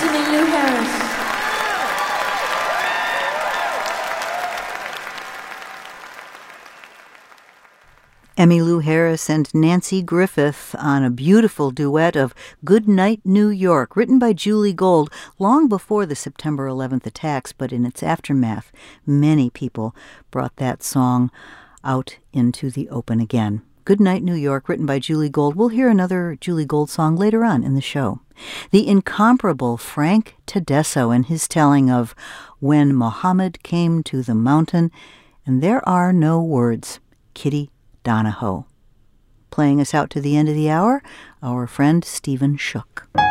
Emmylou Harris. Emmylou Harris and Nancy Griffith on a beautiful duet of Good Night, New York, written by Julie Gold long before the September 11th attacks, but in its aftermath, many people brought that song out into the open again. Good Night, New York, written by Julie Gold. We'll hear another Julie Gold song later on in the show. The incomparable Frank Tedesco and his telling of When Muhammad Came to the Mountain, and There Are No Words, Kitty Donahoe. Playing us out to the end of the hour, our friend Stephen Shook.